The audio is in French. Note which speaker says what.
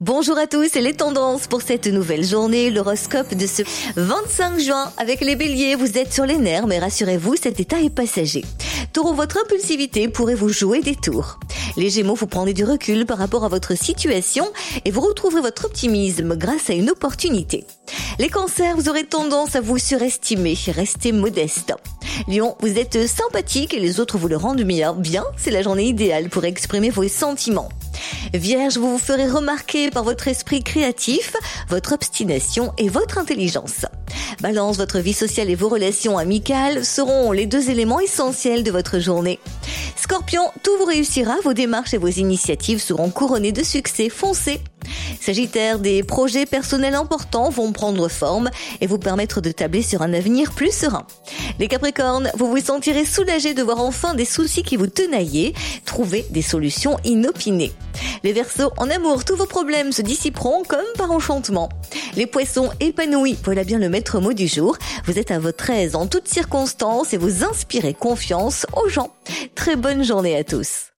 Speaker 1: Bonjour à tous et les tendances pour cette nouvelle journée, l'horoscope de ce 25 juin. Avec les béliers, vous êtes sur les nerfs, mais rassurez-vous, cet état est passager. Taureau, votre impulsivité pourrait vous jouer des tours. Les gémeaux, vous prendrez du recul par rapport à votre situation et vous retrouverez votre optimisme grâce à une opportunité. Les cancers, vous aurez tendance à vous surestimer, restez modeste. Lion, vous êtes sympathique et les autres vous le rendent bien, c'est la journée idéale pour exprimer vos sentiments. Vierge, vous vous ferez remarquer par votre esprit créatif, votre obstination et votre intelligence. Balance, votre vie sociale et vos relations amicales seront les deux éléments essentiels de votre journée. Scorpion, tout vous réussira, vos démarches et vos initiatives seront couronnées de succès, foncez. Sagittaire, des projets personnels importants vont prendre forme et vous permettre de tabler sur un avenir plus serein. Les Capricornes, vous vous sentirez soulagés de voir enfin des soucis qui vous tenaillaient, trouver des solutions inopinées. Les Verseaux, en amour, tous vos problèmes se dissiperont comme par enchantement. Les Poissons, épanouis, voilà bien le maître mot du jour. Vous êtes à votre aise en toutes circonstances et vous inspirez confiance aux gens. Très bonne journée à tous.